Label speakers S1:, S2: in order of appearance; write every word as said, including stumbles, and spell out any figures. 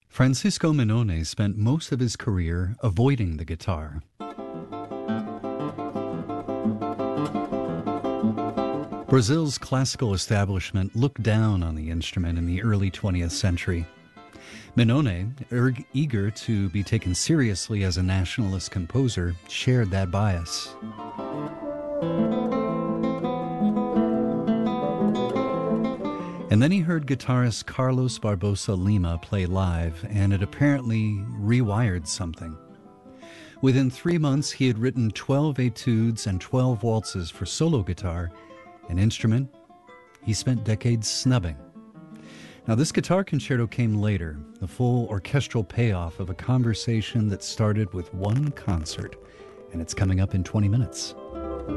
S1: Francisco Minone spent most of his career avoiding the guitar. Brazil's classical establishment looked down on the instrument in the early twentieth century. Minone, er- eager to be taken seriously as a nationalist composer, shared that bias. And then he heard guitarist Carlos Barbosa Lima play live, and it apparently rewired something. Within three months, he had written twelve etudes and twelve waltzes for solo guitar, an instrument he spent decades snubbing. Now, this guitar concerto came later, the full orchestral payoff of a conversation that started with one concert, and it's coming up in twenty minutes.